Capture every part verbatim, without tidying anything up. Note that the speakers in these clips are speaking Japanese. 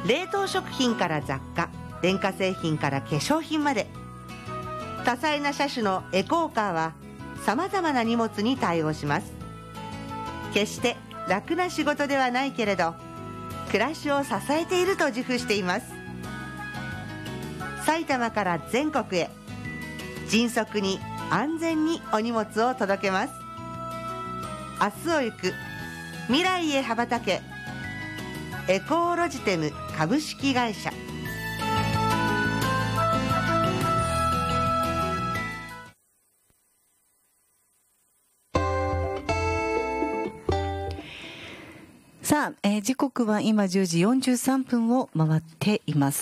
冷凍食品から雑貨、電化製品から化粧品まで、多彩な車種のエコーカーはさまざまな荷物に対応します。決して楽な仕事ではないけれど、暮らしを支えていると自負しています。埼玉から全国へ、迅速に安全にお荷物を届けます。明日を行く、未来へ羽ばたけ、エコーロジテム株式会社。 さあ、えー、時刻は今じゅうじよんじゅうさんぷんを回っています。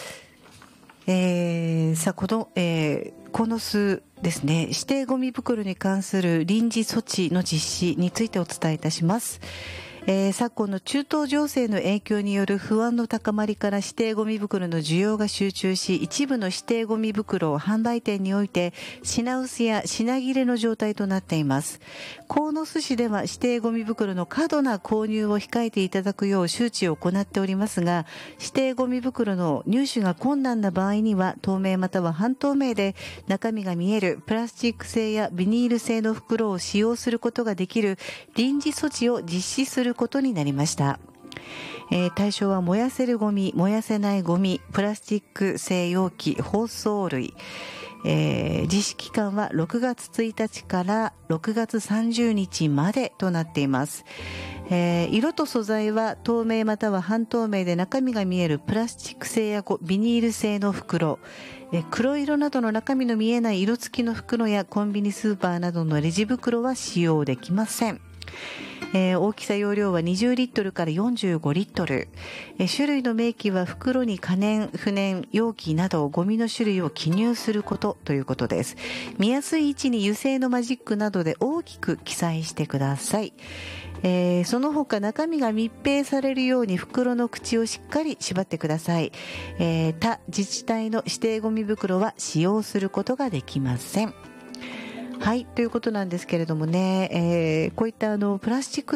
えー、さあこの、えー、この数ですね、指定ゴミ袋に関する臨時措置の実施についてお伝えいたします。えー、昨今の中東情勢の影響による不安の高まりから指定ゴミ袋の需要が集中し、一部の指定ゴミ袋販売店において品薄や品切れの状態となっています。鴻巣市では指定ゴミ袋の過度な購入を控えていただくよう周知を行っておりますが、指定ゴミ袋の入手が困難な場合には透明または半透明で中身が見えるプラスチック製やビニール製の袋を使用することができる臨時措置を実施することになりました。えー、対象は燃やせるゴミ、燃やせないゴミ、プラスチック製容器、包装類、えー、実施期間はろくがつついたちからろくがつさんじゅうにちまでとなっています。えー、色と素材は透明または半透明で中身が見えるプラスチック製やビニール製の袋、えー、黒色などの中身の見えない色付きの袋やコンビニスーパーなどのレジ袋は使用できません。えー、大きさ容量はにじゅうリットルからよんじゅうごリットル、えー、種類の明記は袋に可燃、不燃、容器などゴミの種類を記入することということです。見やすい位置に油性のマジックなどで大きく記載してください。えー、その他中身が密閉されるように袋の口をしっかり縛ってください。えー、他自治体の指定ゴミ袋は使用することができません。はい、ということなんですけれどもね、えー、こういったあのプラスチック